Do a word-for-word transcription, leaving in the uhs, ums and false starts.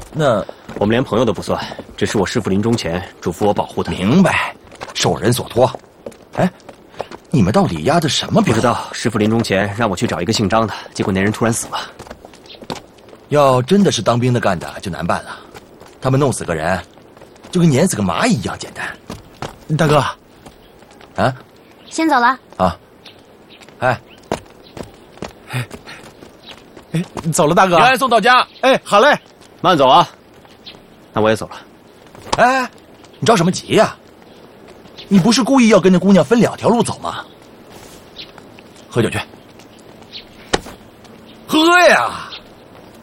那我们连朋友都不算，只是我师父临终前嘱咐我保护他。 明白，受人所托。哎，你们到底压的什么表？ 不知道，师父临终前让我去找一个姓张的，结果那人突然死了。 要真的是当兵的干的，就难办了。他们弄死个人，就跟碾死个蚂蚁一样简单。 大哥， 啊， 先走了。 啊，哎， 哎，走了，大哥。 平安送到家。 哎，好嘞。 慢走啊。那我也走了。 哎，你着什么急呀？你不是故意要跟那姑娘分两条路走吗？喝酒去。喝呀！